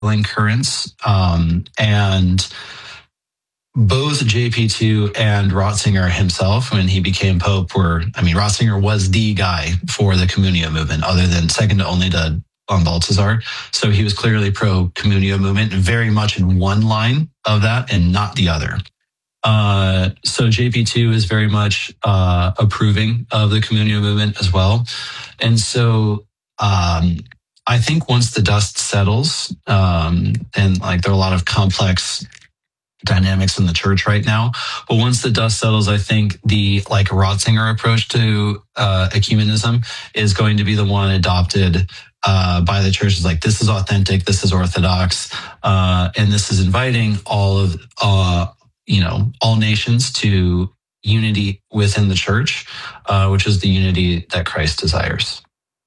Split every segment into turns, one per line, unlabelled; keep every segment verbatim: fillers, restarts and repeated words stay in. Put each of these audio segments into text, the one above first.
currents, um, and both J P two and Ratzinger himself, when he became Pope, were, I mean, Ratzinger was the guy for the Communio movement, other than second to only to von Balthasar. So he was clearly pro-Communio movement and very much in one line of that and not the other. Uh, so J P two is very much uh, approving of the Communio movement as well. And so um, I think once the dust settles, um, and like there are a lot of complex dynamics in the church right now, but once the dust settles, I think the like Ratzinger approach to uh, ecumenism is going to be the one adopted uh, by the church. Is like, this is authentic, this is orthodox, uh, and this is inviting all of uh, you know all nations to unity within the church, uh, which is the unity that Christ desires.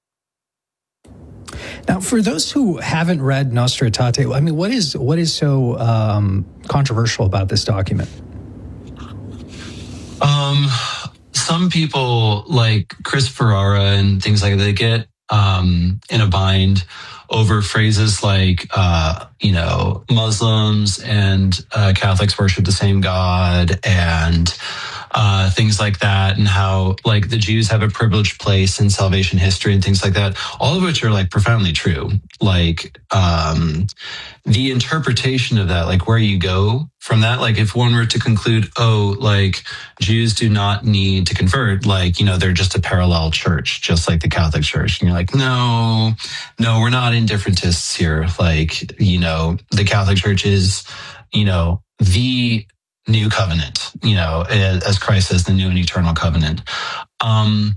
Now, for those who haven't read Nostra Aetate, I mean, what is what is so um, controversial about this document?
Um, some people like Chris Ferrara and things like that, they get um, in a bind over phrases like, uh, you know, Muslims and uh, Catholics worship the same God, and Uh, things like that, and how like the Jews have a privileged place in salvation history and things like that, all of which are like profoundly true. Like um, the interpretation of that, like where you go from that, like if one were to conclude, oh, like Jews do not need to convert, like, you know, they're just a parallel church, just like the Catholic Church. And you're like, no, no, we're not indifferentists here. Like, you know, the Catholic Church is, you know, the new covenant, you know, as Christ says, the new and eternal covenant. Um,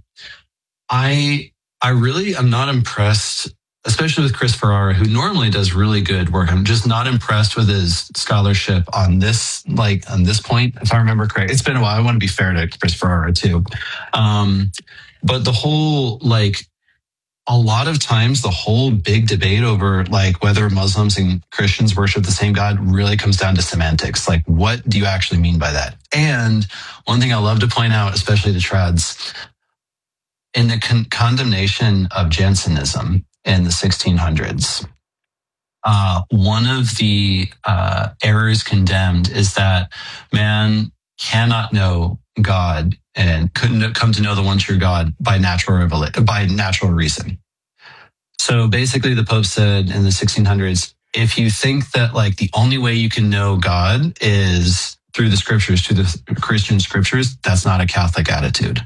I I really am not impressed, especially with Chris Ferrara, who normally does really good work. I'm just not impressed with his scholarship on this, like on this point, if I remember correct. It's been a while. I want to be fair to Chris Ferrara too. Um, but the whole, like, a lot of times the whole big debate over like whether Muslims and Christians worship the same God really comes down to semantics. Like, what do you actually mean by that? And one thing I love to point out, especially to trads, in the con- condemnation of Jansenism in the sixteen hundreds, uh, one of the uh, errors condemned is that man cannot know God and couldn't come to know the one true God by natural revela- by natural reason. So basically the Pope said in the sixteen hundreds, if you think that like the only way you can know God is through the scriptures, through the Christian scriptures, that's not a Catholic attitude.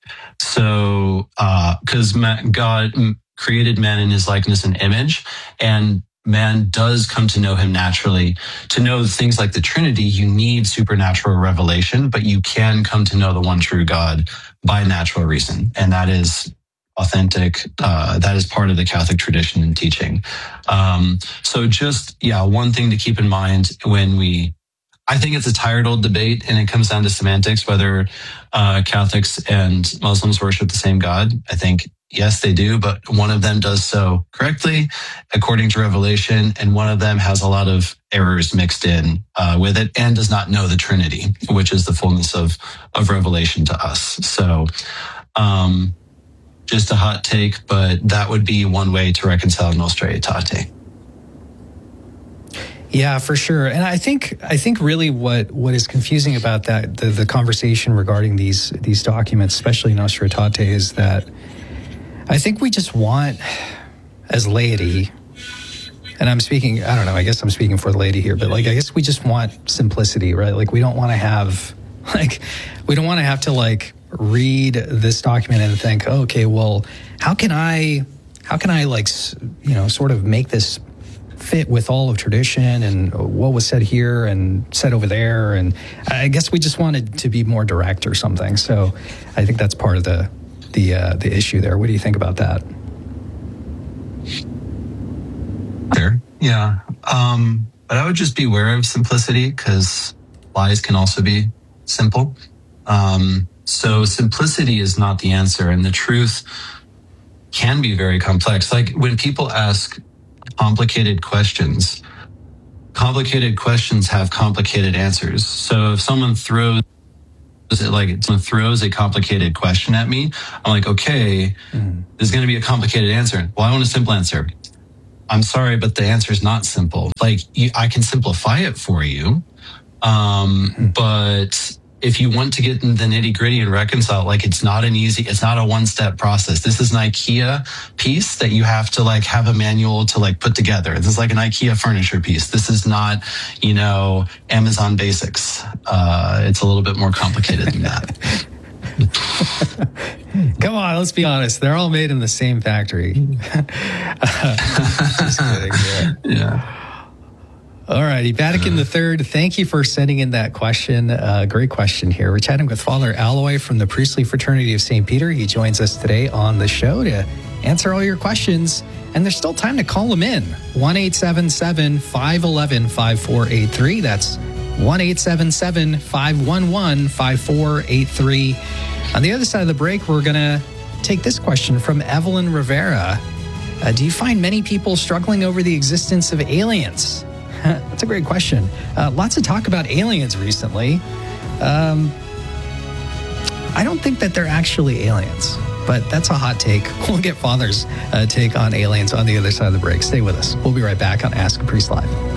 So, uh, cause God created man in his likeness and image, and man does come to know him naturally. To know things like the Trinity, you need supernatural revelation, but you can come to know the one true God by natural reason. And that is authentic. Uh, that is part of the Catholic tradition and teaching. Um, so just, yeah, one thing to keep in mind when we, I think it's a tired old debate, and it comes down to semantics, whether uh, Catholics and Muslims worship the same God. I think yes, they do, but one of them does so correctly, according to Revelation, and one of them has a lot of errors mixed in uh, with it and does not know the Trinity, which is the fullness of, of Revelation to us. So um, just a hot take, but that would be one way to reconcile Nostra Aetate.
Yeah, for sure. And I think I think really what, what is confusing about that, the, the conversation regarding these these documents, especially Nostra Aetate, is that I think we just want, as laity, and I'm speaking, I don't know, I guess I'm speaking for the laity here, but like, I guess we just want simplicity, right? Like, we don't want to have, like, we don't want to have to, like, read this document and think, oh, okay, well, how can I, how can I, like, you know, sort of make this fit with all of tradition and what was said here and said over there? And I guess we just wanted to be more direct or something. So I think that's part of the, the uh, the issue there. What do you think about that?
There, yeah. Um, but I would just be aware of simplicity, because lies can also be simple. Um, so simplicity is not the answer, and the truth can be very complex. Like when people ask complicated questions, complicated questions have complicated answers. So if someone throws it like someone throws a complicated question at me, I'm like, okay, mm. there's going to be a complicated answer. Well, I want a simple answer. I'm sorry, but the answer is not simple. Like, you, I can simplify it for you. Um, but if you want to get in the nitty gritty and reconcile, like, it's not an easy, it's not a one step process. This is an IKEA piece that you have to like have a manual to like put together. This is like an IKEA furniture piece. This is not, you know, Amazon Basics. Uh, it's a little bit more complicated than that.
Come on, let's be honest. They're all made in the same factory. uh, just kidding. Yeah.
Yeah.
All righty. Vatican the Third, thank you for sending in that question. Uh, great question here. We're chatting with Father Alloy from the Priestly Fraternity of Saint Peter. He joins us today on the show to answer all your questions. And there's still time to call him in. one eight seven seven, five one one, five four eight three. That's one eight seven seven, five one one, five four eight three. On the other side of the break, we're going to take this question from Evelyn Rivera. Uh, do you find many people struggling over the existence of aliens? That's a great question. Uh, lots of talk about aliens recently. Um, I don't think that they're actually aliens, but that's a hot take. We'll get Father's uh, take on aliens on the other side of the break. Stay with us. We'll be right back on Ask a Priest Live.